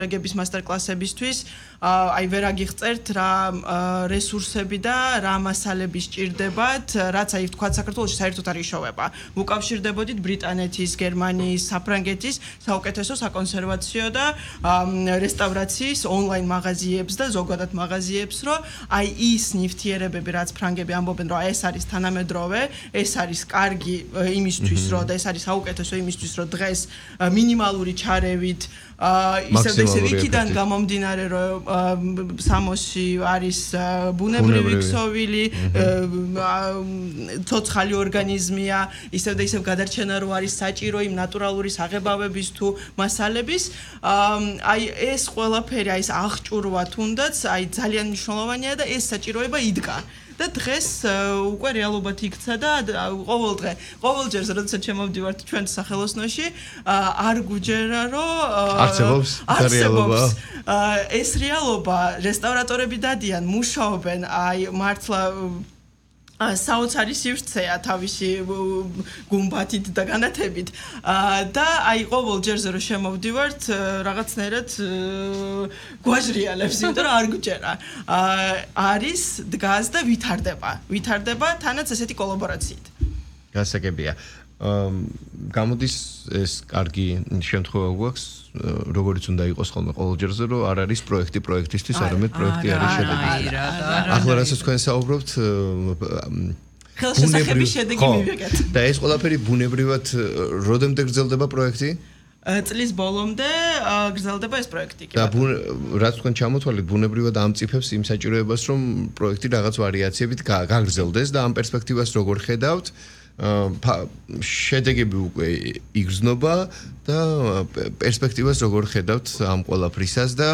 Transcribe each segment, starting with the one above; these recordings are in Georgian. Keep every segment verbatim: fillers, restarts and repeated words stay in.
გების მასტერკლასებისთვის აი ვერ აგიღწერთ რა რესურსები და რა მასალები სჭირდებათ, რაც აი თქვათ საქართველოში საერთოდ არ იშოვება. Უკავშირდებოდით ბრიტანეთის, გერმანიის, საფრანგეთის საუკეთესო საკონსერვაციო და რესტავრაციის ონლაინ მაღაზიებს და ზოგადად მაღაზიებს, რომ აი ის ნივთიერებები, რაც ფრანგები ამბობენ, რომ ეს არის თანამედროვე, ეს არის კარგი იმისთვის, რომ და ეს არის საუკეთესო იმისთვის, რომ დღეს მინიმალური ჩარევით ისევ და ისევ იქიდან გამომდინარე რომ სამოსში არის ბუნებრივი ქსოვილი, ცოცხალი ორგანიზმია, ისევ და ისევ გადარჩენა რო არის საჭირო იმ ნატურალური საღებავების თუ მასალების, აი ეს ყველაფერი აი ეს აღჭურვა თუნდაც აი ძალიან მნიშვნელოვანია და ეს საჭიროება იდგა. და დღეს უკვე რეალობად იქცა და ყოველ დღე, ყოველ ჯერს როდესაც შემოვდივართ ჩვენ სახელოსნოში, არ გუჯერა რომ არსებობს რეალობა. ეს რეალობა რესტავრატორები დადიან, მუშაობენ, აი მართლა საოცარი სივრცეა თავისი გუმბათით და განათებით და აი ყოველ ჯერზე რომ შემოვდივართ რაღაცნაირად გვაჟრიალებს, იმიტომ რომ არ გუჯერა. არის დგას და ვითარდება. ვითარდება თანაც ესეთი კოლაბორაციით. გასაგებია. გამოდის ეს კარგი შემთხვევა გვაქვს, როგორც უნდა იყოს ხოლმე ყოველ ჯერზე, რომ არ არის პროექტი პროექტისთვის, არამედ პროექტი არის შედეგი. ახლა რასაც თქვენ საუბრობთ, ხელშესახების შედეგი მივიღეთ. და ეს ყველაფერი ბუნებრივად როდემდე გრძელდება პროექტი? წლის ბოლომდე გრძელდება ეს პროექტი. და რაც თქვენ ჩამოთვალეთ, ბუნებრივად ამწიფებს იმ საჭიროებას, რომ პროექტი რაღაც ვარიაციებით გაგრძელდეს და ამ პერსპექტივას როგორ ხედავთ? შედეგები უკვე იგრძნობა და პერსპექტივას როგორ ხედავთ ამ ყველაფრისას და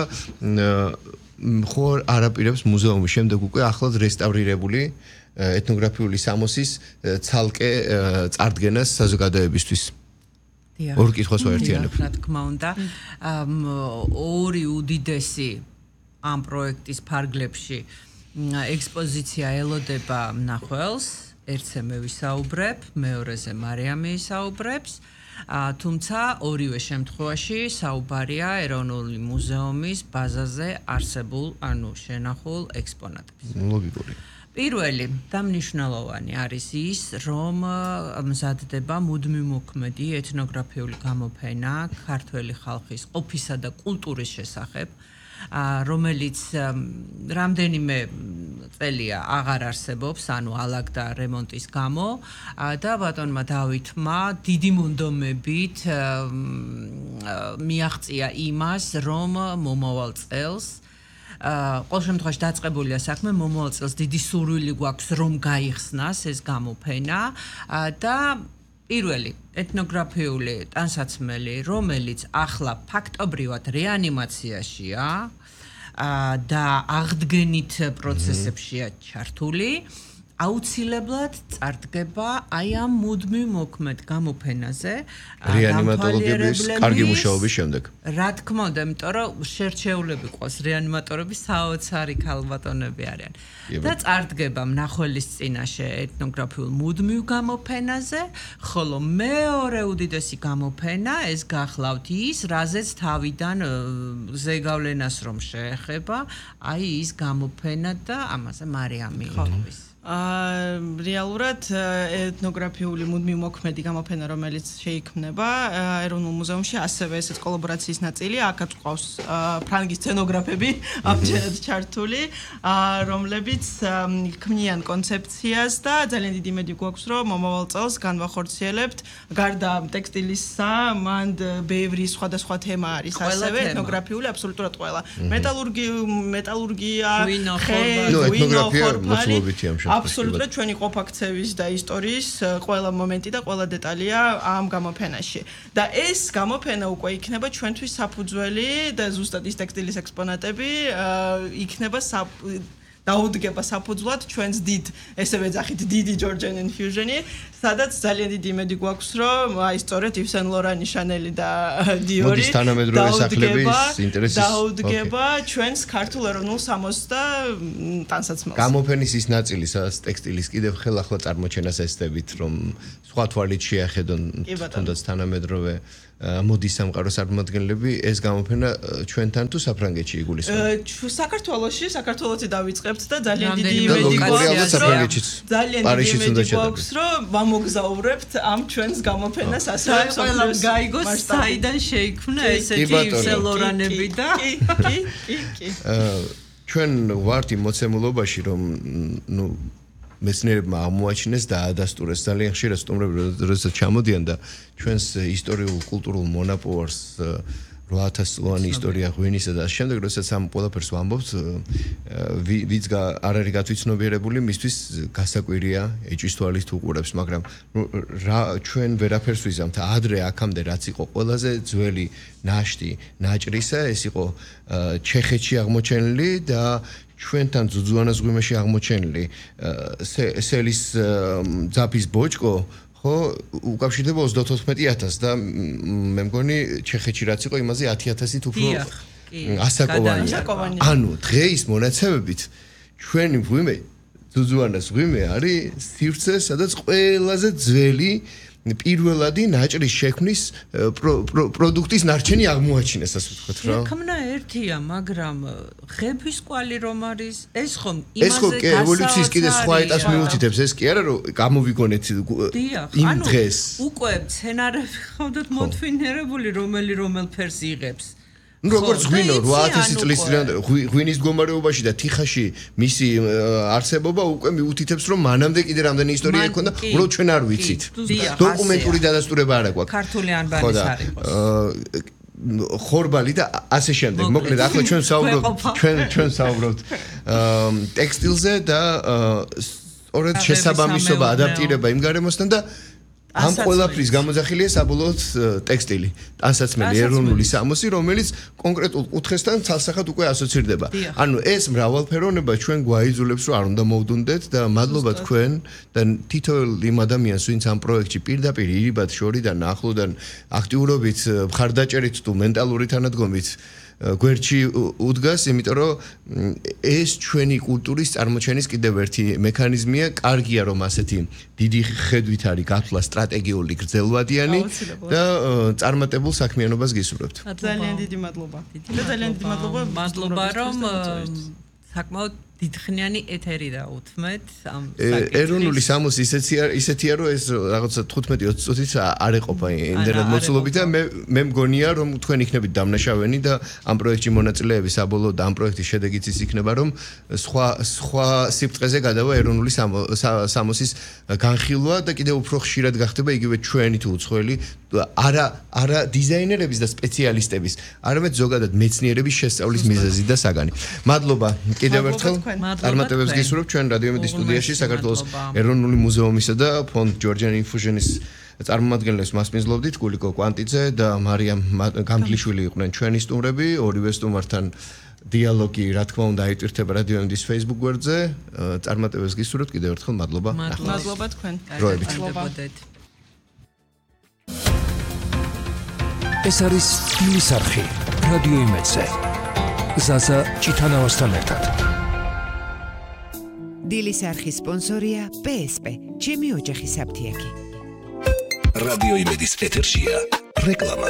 ხო არაპირებს მუზეუმის შემდეგ უკვე ახლად რესტავრირებული ეთნოგრაფიული სამოსის ცალკე წარდგენას საზოგადოებისთვის. ორ კითხვას ვაერთიანებ. რა თქმა უნდა, ორი უდიდესი ამ პროექტის ფარგლებში ექსპოზიცია ელოდება მნახველს. ერთზე მე ვისაუბრებ, მეორეზე მარიამი ისაუბრებს, თუმცა ორივე შემთხვევაში საუბარია ეროვნული მუზეუმის ბაზაზე არსებულ, ანუ შენახულ ექსპონატებს. ლოგიკური. პირველი და მნიშვნელოვანი არის ის, რომ მზადდება მუდმივმოქმედი ეთნოგრაფიული გამოფენა ქართველი ხალხის ყოფისა და კულტურის შესახებ, რომელიც რამდენიმე წელია აღარ არსებობს, ანუ ალაგდა რემონტის გამო და ბატონმა დავითმა დიდი მონდომებით მიაღწია იმას, რომ მომავალ წელს ყოველ შემთხვევაში დაწყებულია საქმე, მომავალ წელს დიდი სურვილი გვაქვს, რომ გაიხსნას ეს გამოფენა და პირველი ეთნოგრაფიული ტანსაცმელი, რომელიც ახლა ფაქტობრივად რეანიმაციაშია და აღდგენით პროცესებშია ჩართული, აუცილებლად წარდგება აი ამ მუდმივ მოქმედ გამოფენაზე რეანიმატოლოგების კარგი მუშაობის შემდეგ. რა თქმა უნდა, იმიტომ რომ შერჩეულები ყავს რეანიმატორები საოცარი ქალბატონები არიან. და წარდგება მნახველის წინაშე ეთნოგრაფიულ მუდმივ გამოფენაზე, ხოლო მეორე უდიდესი გამოფენა ეს გახლავთ ის, რაზეც თავიდან ზეგავლენას რომ შეეხება, აი ის გამოფენა და ამაზე მარიამი იტყვის. რეალურად ეთნოგრაფიული მუდმივ მოქმედი გამოფენა, რომელიც შეიქმნება ეროვნულ მუზეუმში, ასევე ესეც კოლაბორაციის ნაწილია, აქაც ყავს ფრანგის სცენოგრაფები ამჯერად ჩართული, რომლებიც ქმნიან კონცეფციას და ძალიან დიდი იმედი გვაქვს, რომ მომავალ წელს განვახორციელებთ, გარდა ტექსტილისა, მანდ ბევრი სხვადასხვა თემა არის, ასევე ეთნოგრაფიული აბსოლუტურად ყველა. მეტალურგია, ხე, ღვინო, აბსოლუტურად ჩვენი ყოფაქცევის და ისტორიის ყველა მომენტი და ყველა დეტალია ამ გამოფენაში. და ეს გამოფენა უკვე იქნება ჩვენთვის საფუძველი და ზუსტად ის ტექსტილის ექსპონატები იქნება დაუდგება საფუძვლად ჩვენს დიდ, ესევე ეძახით დიდი Georgian infusion-ი, სადაც ძალიან დიდი იმედი გვაქვს, რომ აი სწორედ Yves Saint Laurent, Chanel და Dior-ი დაუდგება ჩვენს ქართულ ეროვნულ სამოსს და ტანსაცმელს. გამოფენის ის ნაწილი, სადაც ტექსტილის კიდევ ხელახლა წარმოჩენას ესწრებით, რომ სხვა თვალით შეახედონ თუნდაც თანამედროვე მოდის სამყაროს წარმომადგენლები ეს გამოფენა ჩვენთან თუ საფრანგეთში იგულისხმება? საქართველოში, საქართველოში დავიწყებთ და ძალიან დიდი იმედი გვაქვს, საფრანგეთშიც. ძალიან დიდი იმედი გვაქვს, რომ ვამოგზაურებთ ამ ჩვენს გამოფენას ასე ყველა გაიგოს საიდან შეიქმნა ესეთი სელორანები და კი, კი, კი, კი. ჩვენ ვართ იმ მოცემულობაში, რომ ნუ მეცნიერებმა აღმოაჩინეს და ადასტურეს ძალიან ხშირად სტუმრები როდესაც ჩამოდიან და ჩვენს ისტორიულ კულტურულ მონაპოვარს რვა ათას წლიანი ისტორია ღვინისა და შემდეგ როდესაც ამ ყველაფერს ვამბობთ ვიც არ არის გათვითცნობიერებული მისთვის გასაკვირია ეჭვის თვალის თუ უყურებს მაგრამ რა ჩვენ ვერაფერს ვიზამთ ადრე აქამდე რაც იყო ყველაზე ძველი ნაშთი ნაჭრისა ეს იყო ჩეხეთში აღმოჩენილი და ჩვენთან ძუძუანას ღვიმეში აღმოჩენილი სელის ძაფის ბოჭკო ხო უკავშირდება ოცდაოთხმეტი ათასს და მე მგონი ჩეხეთში რაც იყო იმაზე ათი ათასით უფრო ასაკოვანია. ანუ დღეის მონაცემებით ჩვენი ღვიმე ძუძუანას ღვიმე არის სივრცე სადაც ყველაზე ძველი პირველადი ნაჭრის შექმნის პროდუქტის ნარჩენი აღმოაჩინეს ასე ვთქვათ რა. ექმნა ერთია, მაგრამ ღების კვალი რომ არის, ეს ხომ იმაზე გასაოცარი. ეს ხო კი ევოლუციის კიდე სხვა ეტაპს მიუთითებს, ეს კი არა რომ გამოვიგონეთ იმ დღეს. უკვე სცენარები ხავდათ მოთვინერებული, რომელი რომელ ფერს იღებს. ნუ როგორც ღვინო რვა ათასი წლის ღვინის მდგომარეობაში და თიხაში მისი არსებობა უკვე მიუთითებს რომ მანამდე კიდე რამდენი ისტორია ექონდა, უბრალოდ ჩვენ არ ვიცით. დოკუმენტური დადასტურება არ აქვს. ქართული ანბანის არ იყოს. ხორბალი და ასე შემდეგ. მოკლედ ახლა ჩვენ საუბრობთ ჩვენ ჩვენ საუბრობთ ტექსტილზე და სწორედ შესაბამისობა ადაპტირება იმ გარემოსთან და ამ ყველაფრის გამოძახილია საბოლოოდ ტექსტილი, ტანსაცმელი ეროვნული სამოსი, რომელიც კონკრეტულ კუთხესთან ცალსახად უკვე ასოცირდება. ანუ ეს მრავალფეროვნება ჩვენ გვაიძულებს, რომ არ უნდა მოვდუნდეთ და მადლობა თქვენ და თითოეულ იმ ადამიანს, ვინც ამ პროექტში პირდაპირ ირიბად შორიდან ახლოდან აქტიურობით, მხარდაჭერით თუ მენტალური თანადგომით გვერდში უდგას, იმიტომ რომ ეს ჩვენი კულტურის წარმოჩენის კიდევ ერთი მექანიზმია. კარგია რომ ასეთი დიდი ხედვით არის გათვლა სტრატეგიული გრძელვადიანი და წარმატებულ საქმიანობას გისურვებთ. ძალიან დიდი მადლობა. და ძალიან დიდი მადლობა. მადლობა რომ საკმაოდ დიდხნიანი ეთერი დაუთმეთ ამ საკითხის. ეროვნული სამოსი ისეთია ისეთია რომ ეს რაღაცა თხუთმეტი ოცი წუთით არ ეყოფა იმდენად მოცულობით და მე მე მგონია რომ თქვენ იქნებით დამნაშავენი და ამ პროექტში მონაწილეები საბოლოოდ ამ პროექტის შედეგიც ის იქნება რომ სხვა სხვა სიფრთხეზე გადავა ეროვნული სამოსის განხილვა და კიდევ უფრო ხშირად გახდება იგივე ჩვენი თუ უცხოელი არა არა დიზაინერების და სპეციალისტების არამედ ზოგადად მეცნიერების შესწავლის მიზეზი და საგანი. მადლობა კიდევ ერთხელ წარმატებებს გისურვებთ ჩვენ რადიომედის სტუდიაში საქართველოს ეროვნული მუზეუმისა და ფონდ ჯორჯანი ინფუჟენის წარმომადგენლებს მასპინძლობდით გულიკო კვანტიძე და მარიამ გამგლიშვილი იყვნენ ჩვენი სტუმრები ორივე სტუმართან დიალოგი რა თქმა უნდა აიტვირთება რადიომედის Facebook გვერდზე წარმატებებს გისურვებთ კიდევ ერთხელ მადლობა მადლობა თქვენ ეს არის სტილის არხი რადიო იმედზე ზაზა ჭითანავასთან ერთად დილის არხის სპონსორია პე ეს პე, ჩემი ოჯახის აფთიაქი. რადიო იმედის ეთერშია რეკლამა.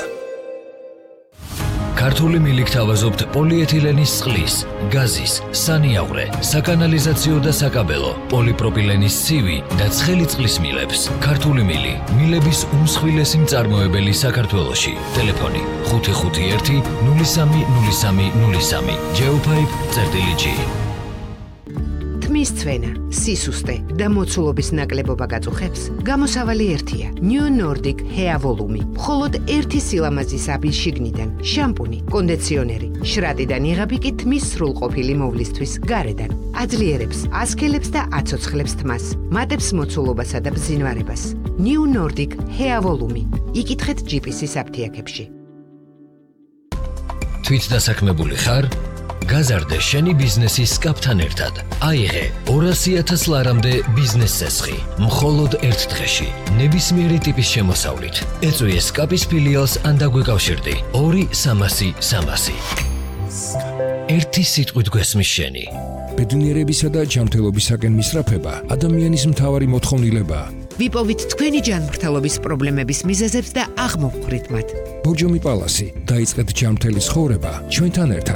ქართული მილიქ თავაზობთ პოლიეთილენის წყლის, გაზის, სანიავრე, საკანალიზაციო და საკაბელო, პოლიპროპილენის ცივი და ცხელი წყლის მილებს. ქართული მილი, მილების უმსხვილესი მწარმოებელი საქართველოში. ტელეფონი ხუთი ხუთი ერთი ნული სამი ნული სამი ნული სამი. ჯეოფაიფ წერტილი ჯი. თმის ცვენა, სისუსტე და მოცულობის ნაკლებობა გაწუხებს, გამოსავალი ერთია. New Nordic Hair Volume. მხოლოდ ერთი სილამაზის აბის შიგნიდან, შამპუნი, კონდიციონერი, შრატიდან იღები კი თმის სრულყოფილი მოვლისთვის გარედან. აძლიერებს, ასქელებს და აცოცხლებს თმას, მატებს მოცულობასა და ბზინვარებას. New Nordic Hair Volume. იკითხეთ ჯი პი სის აფთიაქებში. თვით დასაქმებული ხარ? გაზარდე შენი ბიზნესის სკაპთან ერთად. აიღე ორასი ათას ლარამდე ბიზნეს ცესხი. მხოლოდ ერთ დღეში. ნებისმიერი ტიპის შემოსავლით. ეწვიე სკაპის ფილიალს ან დაგვეკავშირდი. ორი სამასი სამასი. ერთი სიტყვით გვესმის შენი. ბედნიერებისა და ჯანმრთელობისაკენ მისწრაფება ადამიანის მთავარი მოთხოვნილებაა. ვიპოვით თქვენი ჯანმრთელობის პრობლემების მიზეზებს და აღმოვხვრით მათ. ბორჯომი პალასი. დაიწყეთ ჯანმრთელი ცხოვრება ჩვენთან ერთად.